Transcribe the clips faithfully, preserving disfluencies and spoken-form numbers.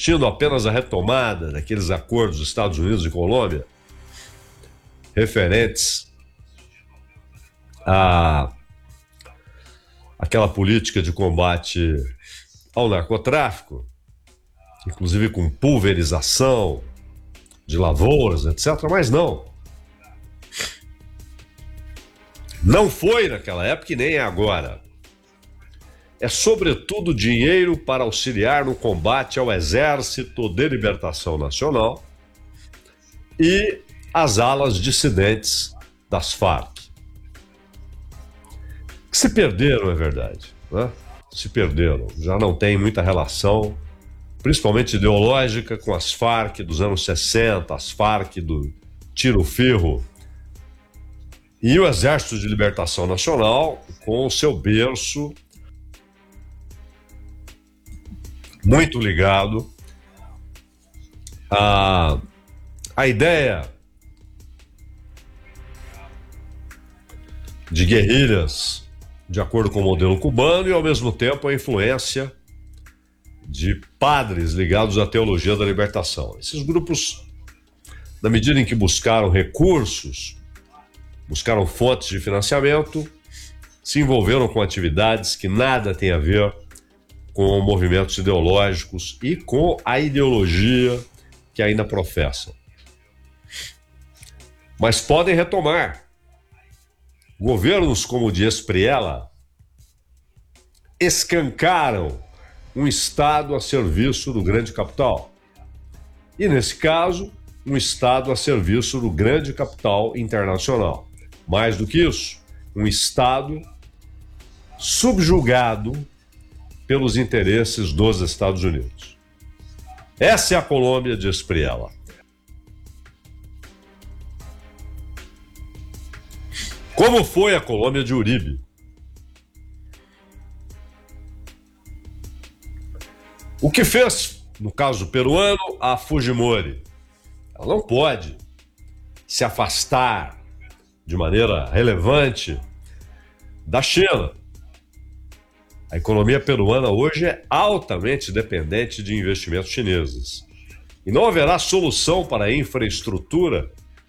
assistindo apenas à retomada daqueles acordos dos Estados Unidos e Colômbia referentes a aquela política de combate ao narcotráfico, inclusive com pulverização de lavouras, etcétera. Mas não. Não foi naquela época e nem é agora. É sobretudo dinheiro para auxiliar no combate ao Exército de Libertação Nacional e as alas dissidentes das Farc. Que se perderam, é verdade, né? Se perderam, já não tem muita relação, principalmente ideológica, com as Farc dos anos sessenta, as Farc do tiro-ferro, e o Exército de Libertação Nacional com o seu berço muito ligado à, à ideia de guerrilhas de acordo com o modelo cubano e, ao mesmo tempo, a influência de padres ligados à teologia da libertação. Esses grupos, na medida em que buscaram recursos, buscaram fontes de financiamento, se envolveram com atividades que nada têm a ver com movimentos ideológicos e com a ideologia que ainda professam. Mas podem retomar. Governos como o de Espriella escancaram um Estado a serviço do grande capital. E, nesse caso, um Estado a serviço do grande capital internacional. Mais do que isso, um Estado subjugado pelos interesses dos Estados Unidos. Essa é a Colômbia de Espriella. Como foi a Colômbia de Uribe? O que fez, no caso peruano, a Fujimori? Ela não pode se afastar de maneira relevante da China. A economia peruana hoje é altamente dependente de investimentos chineses. E não haverá solução para a infraestrutura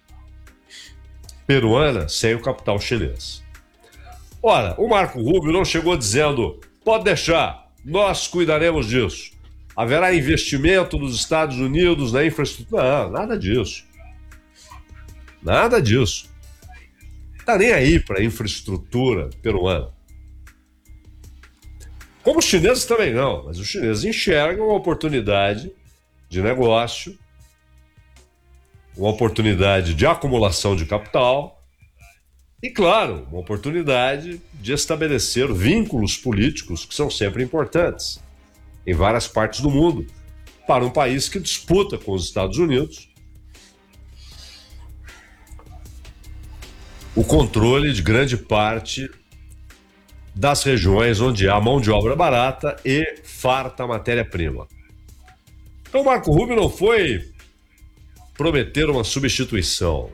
peruana sem o capital chinês. Ora, o Marco Rubio não chegou dizendo: pode deixar, nós cuidaremos disso. Haverá investimento dos Estados Unidos na infraestrutura? Não, nada disso. Nada disso. Está nem aí para a infraestrutura peruana. Como os chineses também não, mas os chineses enxergam uma oportunidade de negócio, uma oportunidade de acumulação de capital e, claro, uma oportunidade de estabelecer vínculos políticos que são sempre importantes em várias partes do mundo para um país que disputa com os Estados Unidos o controle de grande parte das regiões onde há mão de obra barata e farta matéria-prima. Então, Marco Rubio não foi prometer uma substituição.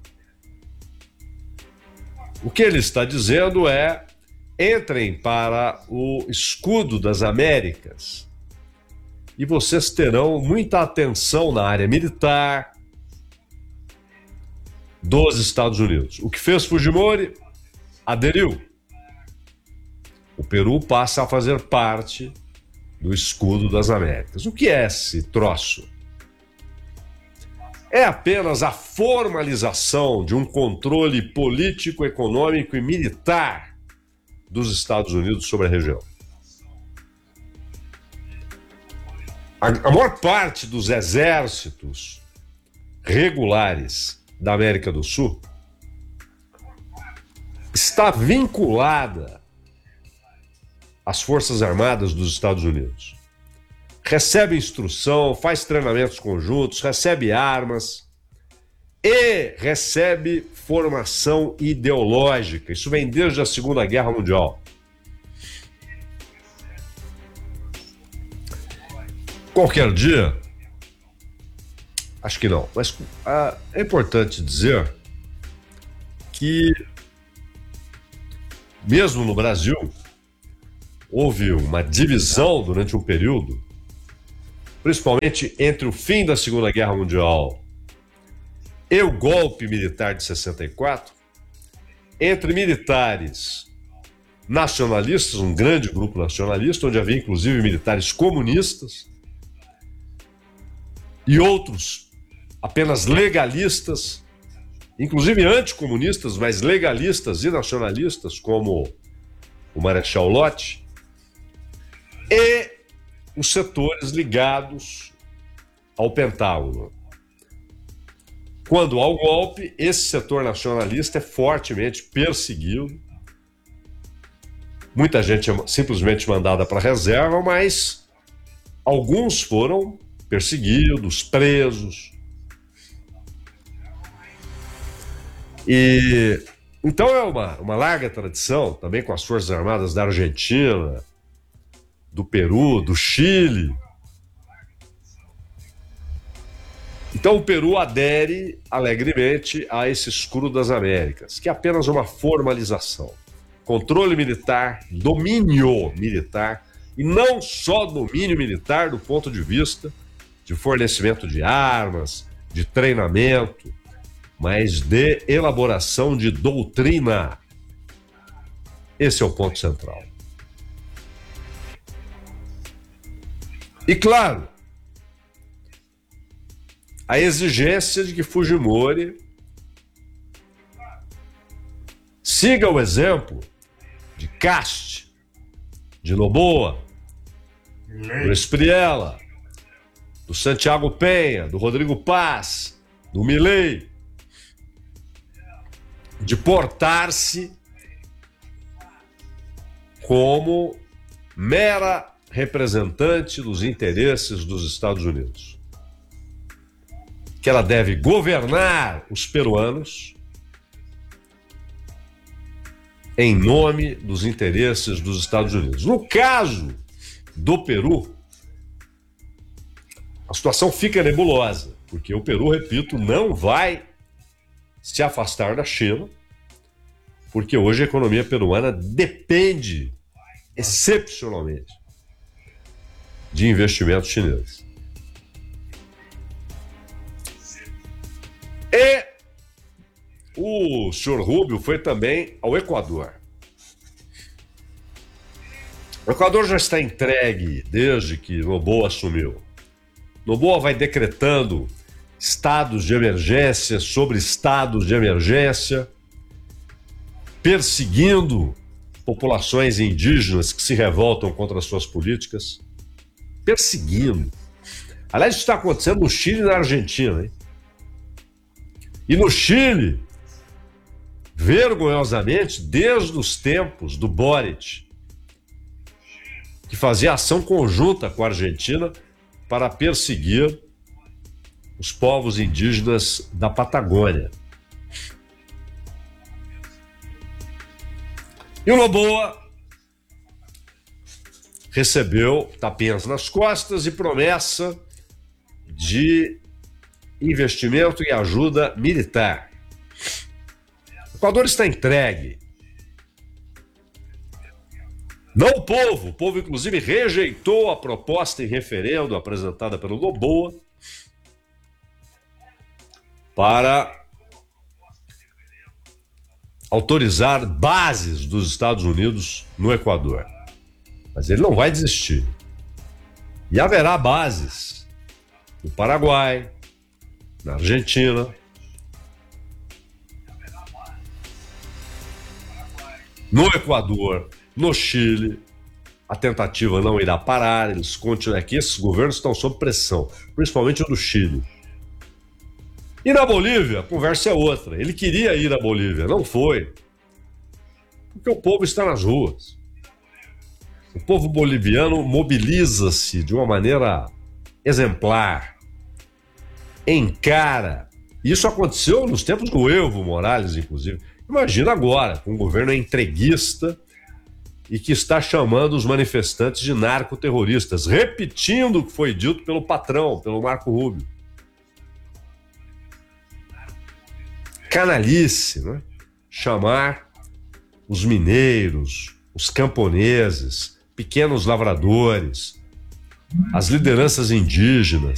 O que ele está dizendo é: entrem para o escudo das Américas e vocês terão muita atenção na área militar dos Estados Unidos. O que fez Fujimori? Aderiu. O Peru passa a fazer parte do escudo das Américas. O que é esse troço? É apenas a formalização de um controle político, econômico e militar dos Estados Unidos sobre a região. A, a maior parte dos exércitos regulares da América do Sul está vinculada às Forças Armadas dos Estados Unidos. Recebe instrução, faz treinamentos conjuntos, recebe armas e recebe formação ideológica. Isso vem desde a Segunda Guerra Mundial. Qualquer dia, acho que não, mas ah, é importante dizer que, mesmo no Brasil, houve uma divisão durante um período principalmente entre o fim da Segunda Guerra Mundial e o golpe militar de sessenta e quatro, entre militares nacionalistas, um grande grupo nacionalista, onde havia inclusive militares comunistas, e outros apenas legalistas, inclusive anticomunistas, mas legalistas e nacionalistas, como o Marechal Lott, e os setores ligados ao Pentágono. Quando há o golpe, esse setor nacionalista é fortemente perseguido. Muita gente é simplesmente mandada para a reserva, mas alguns foram perseguidos, presos. E então é uma, uma larga tradição, também com as Forças Armadas da Argentina, do Peru, do Chile. Então o Peru adere alegremente a esse escudo das Américas, que é apenas uma formalização. Controle militar, domínio militar, e não só domínio militar do ponto de vista de fornecimento de armas, de treinamento, mas de elaboração de doutrina. Esse é o ponto central. E claro, a exigência de que Fujimori siga o exemplo de Cast, de Noboa, do Espriella, do Santiago Penha, do Rodrigo Paz, do Milei, de portar-se como mera representante dos interesses dos Estados Unidos. Que ela deve governar os peruanos em nome dos interesses dos Estados Unidos. No caso do Peru, a situação fica nebulosa, porque o Peru, repito, não vai se afastar da China, porque hoje a economia peruana depende excepcionalmente de investimentos chineses. E o senhor Rubio foi também ao Equador. O Equador já está entregue desde que Noboa assumiu. Noboa vai decretando estados de emergência sobre estados de emergência, perseguindo populações indígenas que se revoltam contra as suas políticas. Perseguindo. Aliás, isso está acontecendo no Chile e na Argentina, hein? E no Chile, vergonhosamente, desde os tempos do Boric, que fazia ação conjunta com a Argentina para perseguir os povos indígenas da Patagônia. E o Noboa recebeu tapinhas nas costas e promessa de investimento e ajuda militar. O Equador está entregue. Não o povo, o povo inclusive rejeitou a proposta em referendo apresentada pelo Noboa para autorizar bases dos Estados Unidos no Equador. Mas ele não vai desistir. E haverá bases no Paraguai, na Argentina, no Equador, no Chile. A tentativa não irá parar, eles continuam aqui, esses governos estão sob pressão, principalmente o do Chile. E na Bolívia, a conversa é outra. Ele queria ir à Bolívia, não foi, porque o povo está nas ruas. O povo boliviano mobiliza-se de uma maneira exemplar, encara. Isso aconteceu nos tempos do Evo Morales, inclusive. Imagina agora, com um governo entreguista e que está chamando os manifestantes de narcoterroristas, repetindo o que foi dito pelo patrão, pelo Marco Rubio. Canalice, né? Chamar os mineiros, os camponeses, pequenos lavradores, as lideranças indígenas,